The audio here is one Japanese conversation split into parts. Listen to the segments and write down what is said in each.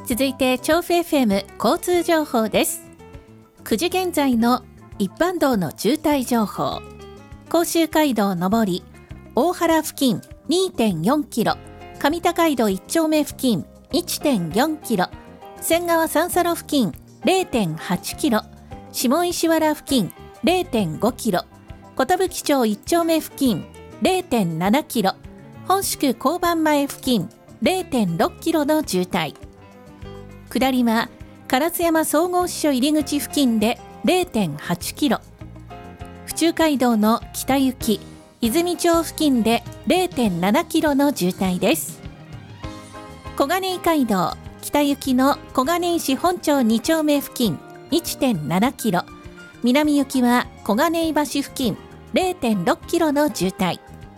続いて調布 FM 交通情報です。9時現在の一般道の渋滞情報。甲州街道上り大原付近 2.4 キロ、上高街道1丁目付近 1.4 キロ、仙川三佐路付近 0.8 キロ、下石原付近 0.5 キロ、寿町1丁目付近 0.7 キロ、本宿交番前付近 0.6 キロの渋滞。下りは烏山総合支所入り口付近で 0.8 キロ、府中街道の北行き泉町付近で 0.7 キロの渋滞です。小金井街道北行きの小金井市本町2丁目付近 1.7 キロ、南行きは小金井橋付近 0.6 キロの渋滞。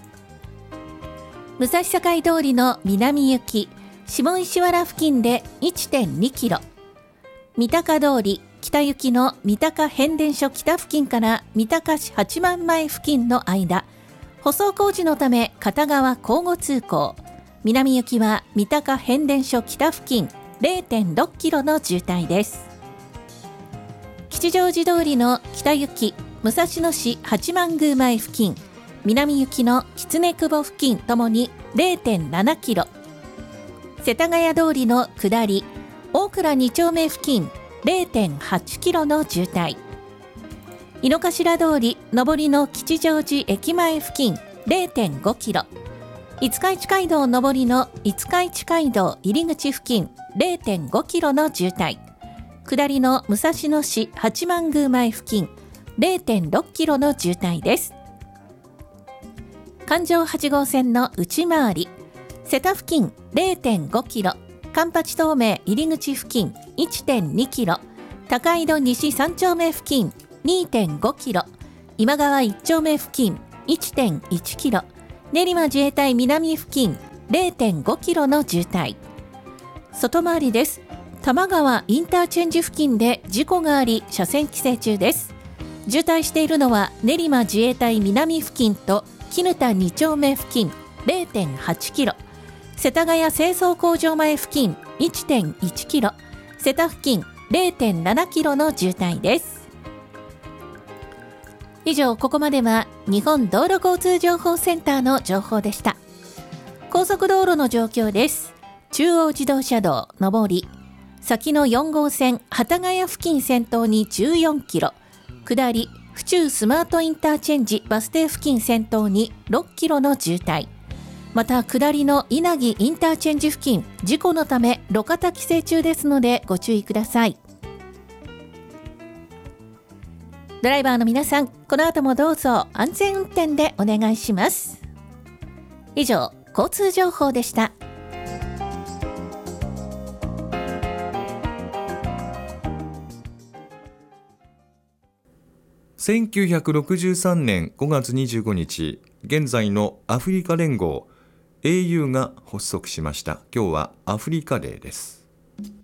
武蔵境通りの南行き下石原付近で 1.2 キロ、三鷹通り北行きの三鷹変電所北付近から三鷹市八幡前付近の間、舗装工事のため片側交互通行、南行きは三鷹変電所北付近 0.6 キロの渋滞です。吉祥寺通りの北行き武蔵野市八幡宮前付近、南行きの狐久保付近ともに 0.7 キロ、世田谷通りの下り大倉2丁目付近 0.8 キロの渋滞。井の頭通り上りの吉祥寺駅前付近 0.5 キロ、五日市街道上りの五日市街道入り口付近 0.5 キロの渋滞。下りの武蔵野市八幡宮前付近 0.6 キロの渋滞です。環状8号線の内回り瀬田付近 0.5 キロ、環八東名入り口付近 1.2 キロ、高井戸西3丁目付近 2.5 キロ、今川1丁目付近 1.1 キロ、練馬自衛隊南付近 0.5 キロの渋滞。外回りです。多摩川インターチェンジ付近で事故があり車線規制中です。渋滞しているのは練馬自衛隊南付近と絹田2丁目付近 0.8 キロ、世田谷清掃工場前付近 1.1 キロ、瀬田付近 0.7 キロの渋滞です。以上、ここまでは日本道路交通情報センターの情報でした。高速道路の状況です。中央自動車道上り先の4号線幡ヶ谷付近先頭に14キロ、下り府中スマートインターチェンジバス停付近先頭に6キロの渋滞。また下りの稲城インターチェンジ付近、事故のため路肩規制中ですのでご注意ください。ドライバーの皆さん、この後もどうぞ安全運転でお願いします。以上、交通情報でした。 1963年5月25日、現在のアフリカ連合 AU が発足しました。今日はアフリカデーです。